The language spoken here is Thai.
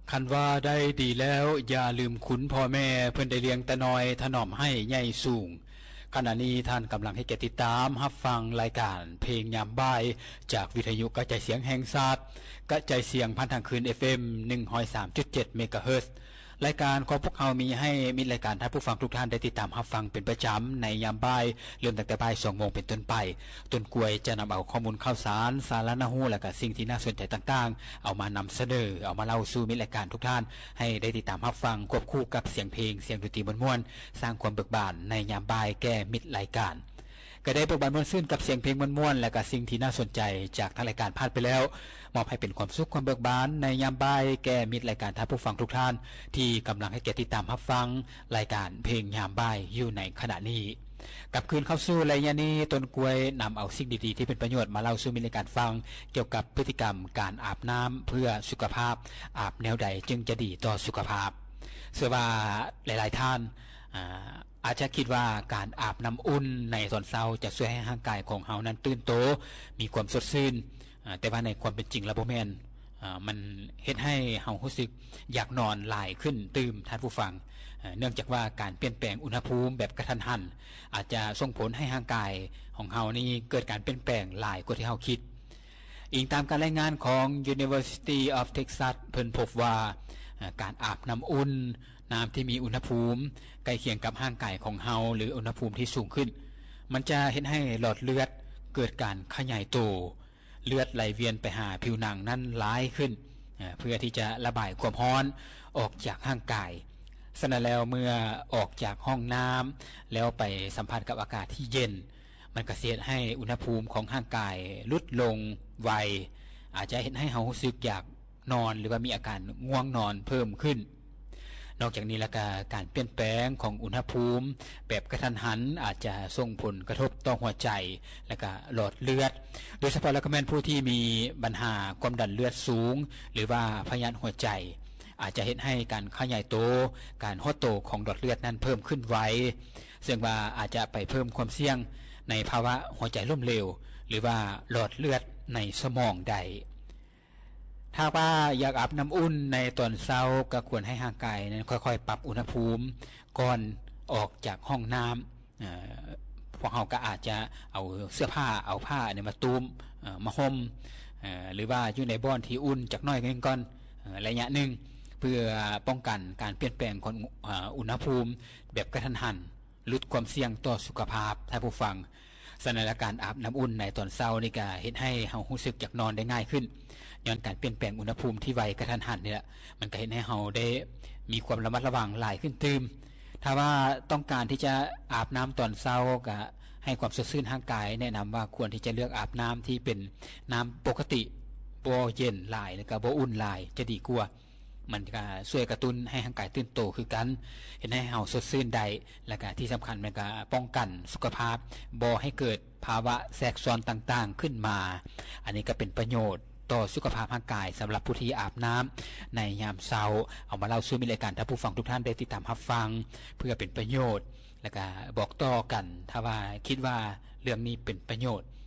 คันว่าได้ดีแล้วอย่าลืมคุณพ่อแม่เพิ่นได้เลี้ยงแต่น้อยถนอมให้ใหญ่สูงขณะนี้ท่านกำลังให้ติดตามรับฟังรายการเพลงยามบ่ายจากวิทยุกระจายเสียงแห่งชาติกระจายเสียงพันทางคืน FM 103.7 เมกะเฮิรตซ์รายการของพวกเรามีให้มิตรรายการท่านผู้ฟังทุกท่านได้ติดตามรับฟังเป็นประจำในยามบ่ายเริ่มตั้งแต่บ่าย 2 โมงเป็นต้นไปต้นกล้วยจะนำเอาข้อมูลข่าวสารสาระน่ารู้และก็สิ่งที่น่าสนใจต่างๆเอามานำเสนอเอามาเล่าสู่มิตรรายการทุกท่านให้ได้ติดตามรับฟังควบคู่กับเสียงเพลงเสียงดนตรีม่วนๆสร้างความเบิกบานในยามบ่ายแก่มิตรรายการก็ได้เบิกบานม่วนซื่นกับเสียงเพลงม่วนๆและก็สิ่งที่น่าสนใจจากทางรายการผ่านไปแล้วมอบให้เป็นความสุขความเบิกบานในยามบ่ายแก่มิตรรายการท่านผู้ฟังทุกท่านที่กำลังให้ติดตามรับฟังรายการเพลงยามบ่ายอยู่ในขณะนี้กับคืนเข้าสู่ระยะนี้ต้นกล้วยนำเอาสิ่งดีๆที่เป็นประโยชน์มาเล่าสู่มิตรรายการฟังเกี่ยวกับพฤติกรรมการอาบน้ำเพื่อสุขภาพอาบแนวใดจึงจะดีต่อสุขภาพเชื่อว่าหลายๆท่านอาจจะคิดว่าการอาบน้ำอุ่นในตอนเช้าจะช่วยให้ร่างกายของเฮานั้นตื่นโตมีความสดชื่นแต่ว่าในความเป็นจริงแล้วบ่แม่นมันเฮ็ดให้เฮารู้สึกอยากนอนหลายขึ้นตื่มท่านผู้ฟังเนื่องจากว่าการเปลี่ยนแปลงอุณหภูมิแบบกระทันหันอาจจะส่งผลให้ร่างกายของเฮานี่เกิดการเปลี่ยนแปลงหลายกว่าที่เฮาคิดอิงตามการรายงานของ University of Texas เพิ่นพบว่าการอาบน้ำอุ่นน้ำที่มีอุณหภูมิใกล้เคียงกับร่างกายของเฮาหรืออุณหภูมิที่สูงขึ้นมันจะเฮ็ดให้หลอดเลือดเกิดการขยายโตเลือดไหลเวียนไปหาผิวหนังนั้นหลายขึ้นเพื่อที่จะระบายความร้อนออกจากร่างกายฉะนั้นแล้วเมื่อออกจากห้องน้ำแล้วไปสัมผัสกับอากาศที่เย็นมันก็เสียให้อุณหภูมิของร่างกายลดลงไวอาจจะเห็นให้เฮารู้สึกอยากนอนหรือว่ามีอาการง่วงนอนเพิ่มขึ้นนอกจากนี้แล้วก็การเปลี่ยนแปลงของอุณหภูมิแบบกระทันหันอาจจะส่งผลกระทบต่อหัวใจและก็หลอดเลือดโดยเฉพาะแล้วก็แม่นผู้ที่มีปัญหาความดันเลือดสูงหรือว่าพยาธิหัวใจอาจจะเฮ็ดให้การขยายโตการหดโตของหลอดเลือดนั้นเพิ่มขึ้นไวซึ่งว่าอาจจะไปเพิ่มความเสี่ยงในภาวะหัวใจล้มเหลวหรือว่าหลอดเลือดในสมองได้ถ้าว่าอยากอาบน้ำอุ่นในตอนเช้าก็ควรให้ร่างกายนั้นค่อยๆปรับอุณหภูมิก่อนออกจากห้องน้ำพวกเราก็อาจจะเอาเสื้อผ้าเอาผ้าเนี่ยมาตุ้มมาห่มหรือว่าอยู่ในบ้านที่อุ่นจักหน่อยนึงก่อนระยะนึงเพื่อป้องกันการเปลี่ยนแปลงของอุณหภูมิแบบกระทันหันลดความเสี่ยงต่อสุขภาพท่านผู้ฟังสถานการณ์อาบน้ำอุ่นในตอนเช้านี่ก็เฮ็ดให้เฮารู้สึกอยากนอนได้ง่ายขึ้นย้อนการเปลี่ยนแปลงอุณหภูมิที่ไวกระทันหันนี่แหละมันก็เฮ็ดให้เฮาได้มีความระมัดระวังหลายขึ้นตื่มถ้าว่าต้องการที่จะอาบน้ำตอนเช้าก็ให้ความสดชื่นร่างกายแนะนำว่าควรที่จะเลือกอาบน้ำที่เป็นน้ำปกติบ่เย็นหลายแล้วก็บ่อุ่นหลายจะดีกว่ามันก็ช่วยกระตุ้นให้ร่างกายตื่นโตคือกันเห็นให้เฮาสดชื่นได้และก็ที่สำคัญมันก็ป้องกันสุขภาพบ่ให้เกิดภาวะแทรกซ้อนต่างๆขึ้นมาอันนี้ก็เป็นประโยชน์ต่อสุขภาพร่างกายสำหรับผู้ที่อาบน้ำในยามเช้าเอามาเล่าสู่มิตรรายการท่านผู้ฟังทุกท่านได้ติดตามรับฟังเพื่อเป็นประโยชน์และก็บอกต่อกันถ้าว่าคิดว่าเรื่องนี้เป็นประโยชน์